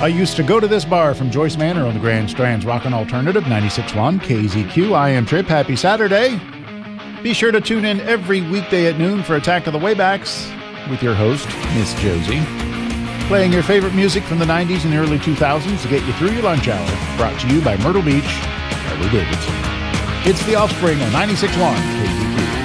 I used to go to this bar from Joyce Manor on the Grand Strand's Rockin' Alternative 96.1 KZQ. I am Trip. Happy Saturday. Be sure to tune in every weekday at noon for Attack of the Waybacks with your host, Miss Josie. Playing your favorite music from the 90s and the early 2000s to get you through your lunch hour. Brought to you by Myrtle Beach, Harley Davidson. It's The Offspring on 96.1 KZQ.